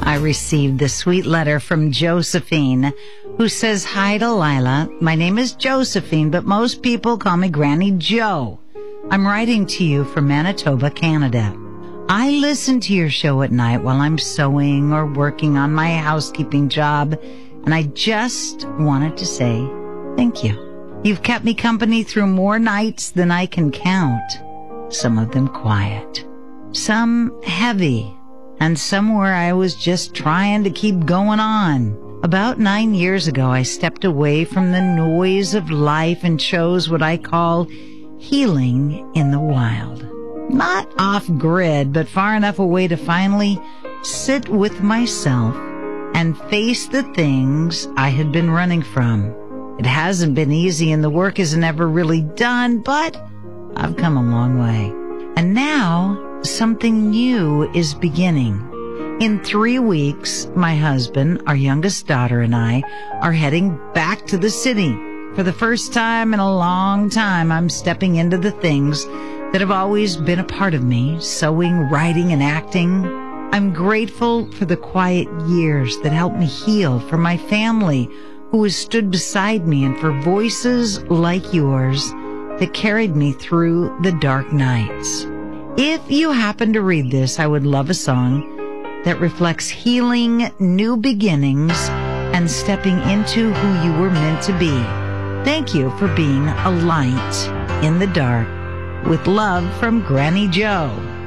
I received the sweet letter from Josephine, who says, "Hi, Delilah. My name is Josephine, but most people call me Granny Joe. I'm writing to you from Manitoba, Canada. I listen to your show at night while I'm sewing or working on my housekeeping job, and I just wanted to say thank you. You've kept me company through more nights than I can count, some of them quiet, some heavy, and some where I was just trying to keep going on. About 9 years ago, I stepped away from the noise of life and chose what I call healing in the wild. Not off-grid, but far enough away to finally sit with myself and face the things I had been running from. It hasn't been easy and the work isn't ever really done, but I've come a long way. And now something new is beginning. In 3 weeks, my husband, our youngest daughter, and I are heading back to the city. For the first time in a long time, I'm stepping into the things that have always been a part of me, sewing, writing, and acting. I'm grateful for the quiet years that helped me heal, for my family who has stood beside me, and for voices like yours that carried me through the dark nights. If you happen to read this, I would love a song that reflects healing, new beginnings, and stepping into who you were meant to be. Thank you for being a light in the dark. With love from Granny Joe.